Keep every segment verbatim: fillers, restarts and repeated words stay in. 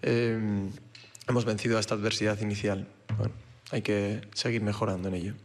eh, hemos vencido a esta adversidad inicial. Bueno, hay que seguir mejorando en ello.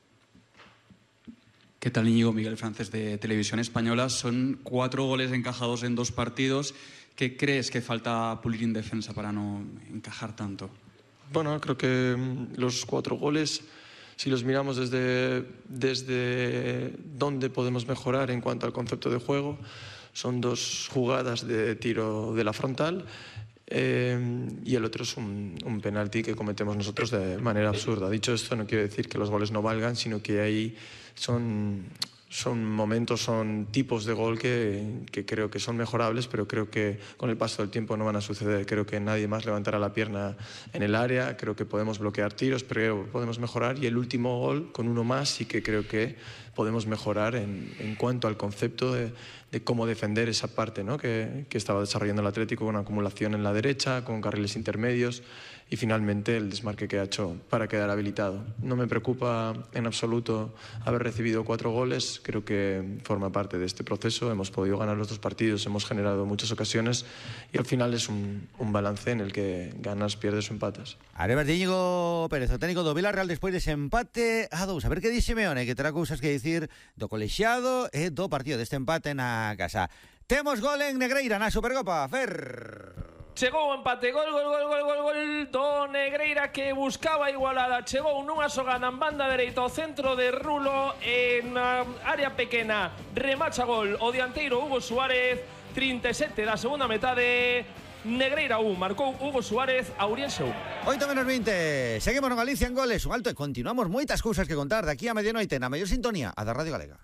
¿Qué tal, Íñigo? Miguel Francés, de Televisión Española. Son cuatro goles encajados en dos partidos. ¿Qué crees que falta pulir en defensa para no encajar tanto? Bueno, creo que los cuatro goles, si los miramos desde, desde dónde podemos mejorar en cuanto al concepto de juego, son dos jugadas de tiro de la frontal eh, y el otro es un, un penalti que cometemos nosotros de manera absurda. Dicho esto, no quiero decir que los goles no valgan, sino que ahí son... Son momentos, son tipos de gol que, que creo que son mejorables, pero creo que con el paso del tiempo no van a suceder. Creo que nadie más levantará la pierna en el área, creo que podemos bloquear tiros, pero podemos mejorar. Y el último gol, con uno más, sí que creo que podemos mejorar en, en cuanto al concepto de, de cómo defender esa parte, ¿no? que, que estaba desarrollando el Atlético, con acumulación en la derecha, con carriles intermedios y finalmente el desmarque que ha hecho para quedar habilitado. No me preocupa en absoluto haber recibido cuatro goles, creo que forma parte de este proceso, hemos podido ganar los dos partidos, hemos generado muchas ocasiones y al final es un, un balance en el que ganas, pierdes o empatas. Arepas de Íñigo Pérez, o técnico do Villarreal despois dese empate a dous. A ver que di Simeone, que terá cousas que dicir do colexiado e do partido deste empate na casa. Temos gol en Negreira na Supercopa, Fer. Chegou o empate, gol, gol, gol, gol, gol, gol do Negreira, que buscaba a igualada. Chegou nunha xogada en banda dereita ao centro de Rulo, en área pequena, remacha gol o dianteiro Hugo Suárez. trinta e sete da segunda metade, Negreira un, marcou Hugo Suárez, Auriense un. oito menos veinte, seguimos no Galicia en goles, un alto e continuamos moitas cousas que contar de aquí a medianoite na mellor sintonía, a da Radio Galega.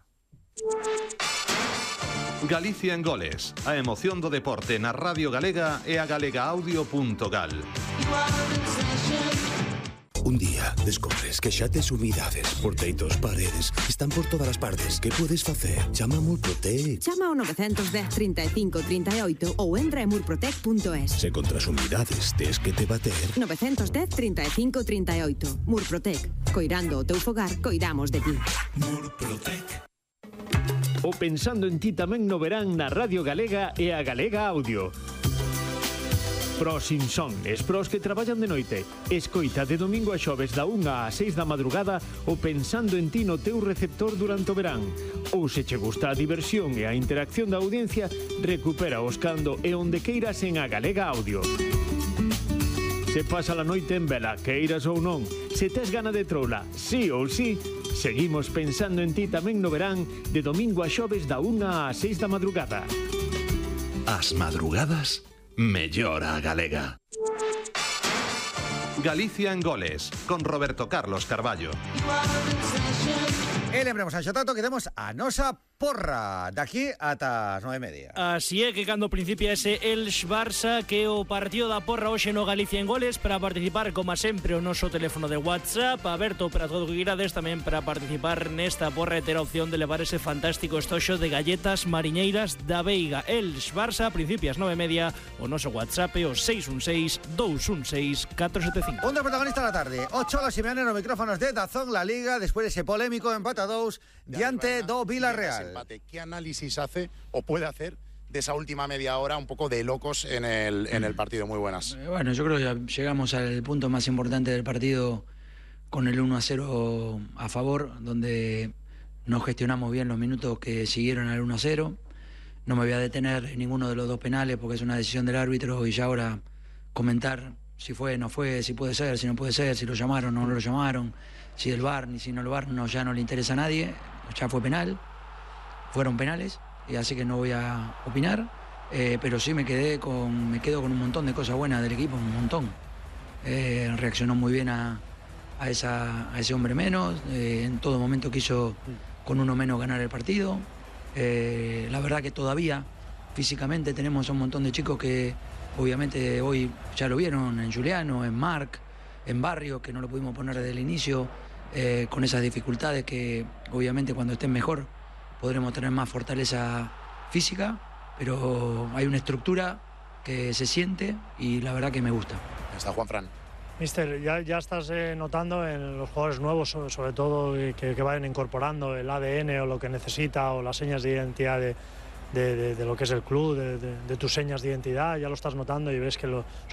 Galicia en goles, a emoción do deporte na Radio Galega e a galegaaudio punto gal. Un día descobres que xa tes umidades, porteitos, paredes, están por todas as partes. Que podes facer? Chama a Murprotec. Chama ao nove dez, trinta e cinco, trinta e oito ou entra en murprotec punto es. Se contra as umidades tes que te bater. nove dez, trinta e cinco, trinta e oito. Murprotec. Coirando o teu fogar, coidamos de ti. Murprotec. O Pensando en ti tamén no verán na Radio Galega e a Galega Audio. Pros Inson, es pros que traballan de noite. Escoita de domingo a xoves da unha a seis da madrugada o Pensando en ti no teu receptor durante o verán. Ou se che gusta a diversión e a interacción da audiencia, recupera os cando e onde queiras en a Galega Audio. Se pasa a noite en vela, queiras ou non, se tes gana de troula, sí ou sí, seguimos Pensando en ti tamén no verán de domingo a xoves da unha a seis da madrugada. As madrugadas, mellor a galega. Galicia en goles, con Roberto Carlos Carballo. E lembremos a Xotato que temos a nosa porra daqui ata as nove e media. Así é que cando principia ese Elx-Barça, que o partido da porra hoxe no Galicia en goles, para participar, como sempre, o noso teléfono de WhatsApp aberto para todo o que quirades, tamén para participar nesta porra e ter a opción de levar ese fantástico estoxo de galletas mariñeiras da Veiga. Elx-Barça, principias nove e media, o noso WhatsApp é o seis un seis, dous un seis, catro sete cinco. Un dos protagonistas da tarde, o Cholo Simeone nos micrófonos de Dazón La Liga, despois dese polémico empate a dous diante do Villarreal. ¿Qué análisis hace o puede hacer de esa última media hora un poco de locos en el, en el partido? Muy buenas. Bueno, yo creo que ya llegamos al punto más importante del partido con el uno a cero a favor, donde no gestionamos bien los minutos que siguieron al uno a cero. No me voy a detener en ninguno de los dos penales porque es una decisión del árbitro y ya ahora comentar si fue, no fue, si puede ser, si no puede ser, si lo llamaron o no lo llamaron, si el V A R ni si no el V A R, no, ya no le interesa a nadie, ya fue penal. Fueron penales, y así que no voy a opinar, eh, pero sí me quedé con, me quedo con un montón de cosas buenas del equipo, un montón. Eh, reaccionó muy bien a, a, esa, a ese hombre menos, eh, en todo momento quiso con uno menos ganar el partido. Eh, la verdad que todavía físicamente tenemos un montón de chicos que obviamente hoy ya lo vieron, en Juliano, en Marc, en Barrio, que no lo pudimos poner desde el inicio, eh, con esas dificultades que obviamente cuando estén mejor podremos tener más fortaleza física, pero hay una estructura que se siente y la verdad que me gusta. Está Juanfran. Mister, ya, ya estás eh, notando en los jugadores nuevos, sobre, sobre todo eh, que, que vayan incorporando el A D N o lo que necesita o las señas de identidad de, de, de, de lo que es el club, de, de, de tus señas de identidad, ya lo estás notando y ves que lo,